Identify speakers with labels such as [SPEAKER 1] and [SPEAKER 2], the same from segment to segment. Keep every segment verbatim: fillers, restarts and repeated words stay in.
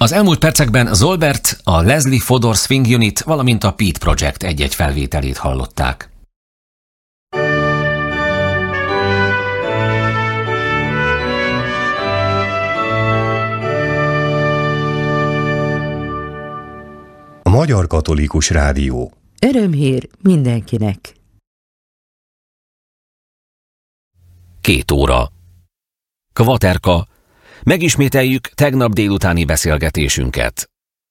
[SPEAKER 1] Az elmúlt percekben Zolbert, a Leslie Fodor Swing Unit, valamint a Pete Project egy-egy felvételét hallották.
[SPEAKER 2] A Magyar Katolikus Rádió.
[SPEAKER 3] Örömhír mindenkinek.
[SPEAKER 1] Két óra. Kvaterka. Megismételjük tegnap délutáni beszélgetésünket.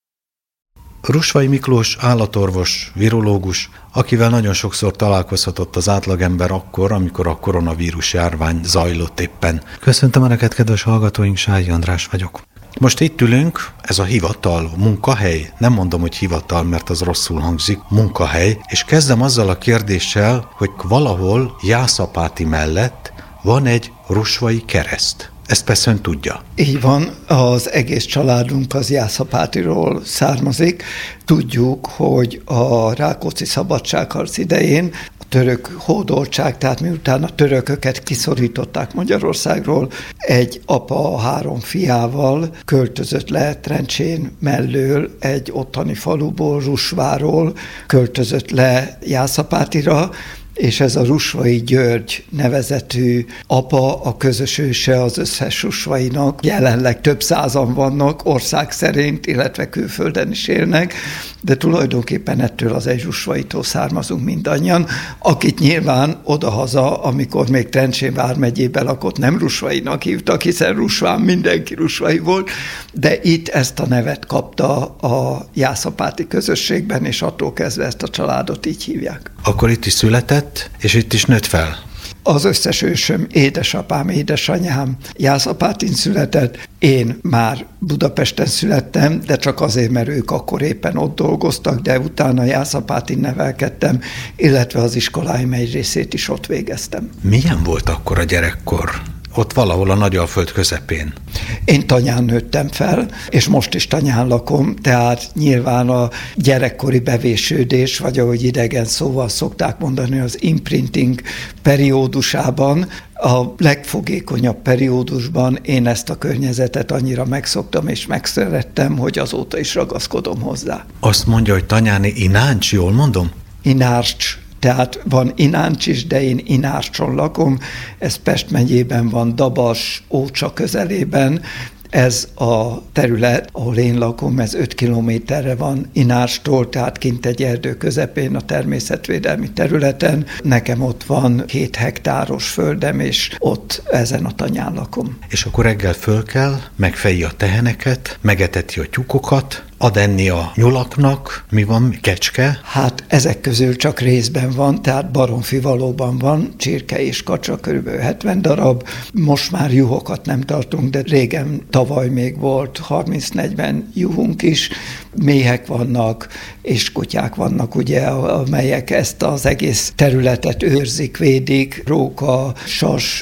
[SPEAKER 4] Rusvay Miklós állatorvos, virológus, akivel nagyon sokszor találkozhatott az átlagember akkor, amikor a koronavírus járvány zajlott éppen. Köszöntöm Önöket, kedves hallgatóink, Sályi András vagyok. Most itt ülünk, ez a hivatal, munkahely, nem mondom, hogy hivatal, mert az rosszul hangzik, munkahely, és kezdem azzal a kérdéssel, hogy valahol Jászapáti mellett van egy rusvai kereszt. Ezt persze ön tudja.
[SPEAKER 5] Így van, az egész családunk az Jászapátiról származik. Tudjuk, hogy a Rákóczi szabadságharc idején a török hódoltság, tehát miután a törököket kiszorították Magyarországról, egy apa három fiával költözött le Trencsén mellől, egy ottani faluból, Rusváról költözött le Jászapátira, és ez a Rusvay György nevezetű apa a közös őse az összes rusvainak. Jelenleg több százan vannak ország szerint, illetve külföldön is élnek, de tulajdonképpen ettől az egy Rusvaytól származunk mindannyian, akit nyilván odahaza, amikor még Trencsén vármegyében lakott, nem Rusvaynak hívtak, hiszen Rusván mindenki Rusvay volt, de itt ezt a nevet kapta a jászapáti közösségben, és attól kezdve ezt a családot így hívják.
[SPEAKER 4] Akkor itt is született, és itt is nőtt fel?
[SPEAKER 5] Az összes ősöm, édesapám, édesanyám Jászapátin született, én már Budapesten születtem, de csak azért, mert ők akkor éppen ott dolgoztak, de utána Jászapátin nevelkedtem, illetve az iskoláim egy részét is ott végeztem.
[SPEAKER 4] Milyen volt akkor a gyerekkor? Ott valahol a Nagyalföld közepén.
[SPEAKER 5] Én Tanyán nőttem fel, és most is Tanyán lakom, tehát nyilván a gyerekkori bevésődés, vagy ahogy idegen szóval szokták mondani, az imprinting periódusában, a legfogékonyabb periódusban én ezt a környezetet annyira megszoktam és megszerettem, hogy azóta is ragaszkodom hozzá.
[SPEAKER 4] Azt mondja, hogy tanyáni Ináncs, jól mondom?
[SPEAKER 5] Inárcs. Tehát van Ináncs is, de én Inárcson lakom, ez Pest megyében van, Dabas, Ócsa közelében. Ez a terület, ahol én lakom, ez öt kilométerre van Inárcstól, tehát kint egy erdő közepén, a természetvédelmi területen. Nekem ott van két hektáros földem, és ott ezen a tanyán lakom.
[SPEAKER 4] És akkor reggel föl kell, megfejji a teheneket, megeteti a tyúkokat, ad enni a nyulaknak, mi van, kecske?
[SPEAKER 5] Hát ezek közül csak részben van, tehát baromfi valóban van, csirke és kacsa, körülbelül hetven darab. Most már juhokat nem tartunk, de régen tavaly még volt harminc-negyven juhunk is. Méhek vannak, és kutyák vannak, ugye, amelyek ezt az egész területet őrzik, védik, róka, sas,